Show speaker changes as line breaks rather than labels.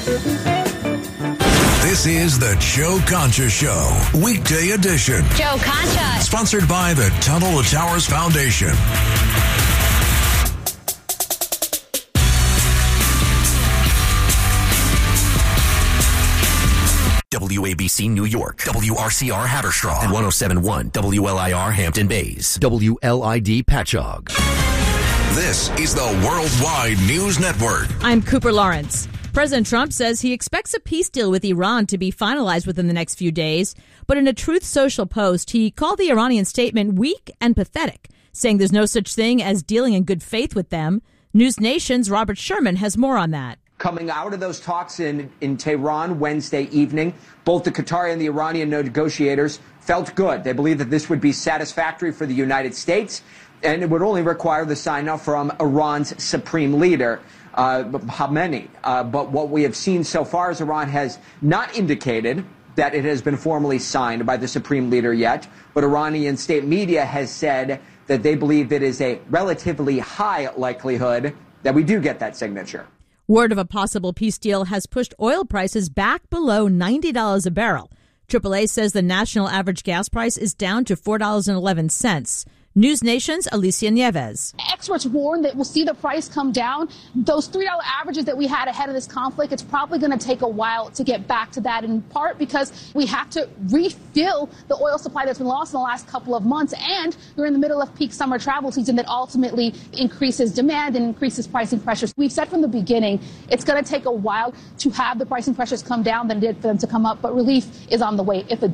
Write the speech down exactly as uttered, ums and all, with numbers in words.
This is the Joe Concha Show, weekday edition.
Joe Concha.
Sponsored by the Tunnel to Towers Foundation.
W A B C New York, W R C R Haverstraw, and one oh seven point one W L I R Hampton Bays, W L I D Patchogue.
This is the Worldwide News Network.
I'm Cooper Lawrence. President Trump says he expects a peace deal with Iran to be finalized within the next few days. But in a Truth Social post, he called the Iranian statement weak and pathetic, saying there's no such thing as dealing in good faith with them. News Nation's Robert Sherman has more on that.
Coming out of those talks in, in Tehran Wednesday evening, both the Qatari and the Iranian negotiators felt good. They believed that this would be satisfactory for the United States, and it would only require the sign-off from Iran's supreme leader, uh, Khamenei. Uh, but what we have seen so far is Iran has not indicated that it has been formally signed by the supreme leader yet, but Iranian state media has said that they believe it is a relatively high likelihood that we do get that signature.
Word of a possible peace deal has pushed oil prices back below ninety dollars a barrel. triple A says the national average gas price is down to four dollars and eleven cents. News Nation's Alicia Nieves.
Experts warn that we'll see the price come down. Those three dollar averages that we had ahead of this conflict, it's probably going to take a while to get back to that, in part because we have to refill the oil supply that's been lost in the last couple of months. And we're in the middle of peak summer travel season that ultimately increases demand and increases pricing pressures. We've said from the beginning, it's going to take a while to have the pricing pressures come down than it did for them to come up, but relief is on the way if a